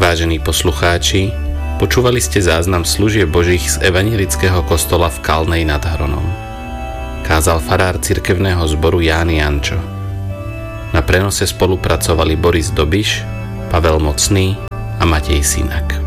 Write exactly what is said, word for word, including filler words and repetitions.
Vážení poslucháči, počúvali ste záznam služieb Božích z Evanjelického kostola v Kalnej nad Hronom. Kázal farár cirkevného zboru Ján Jančo. Na prenose spolupracovali Boris Dobiš, Pavel Mocný a Matej Sinak.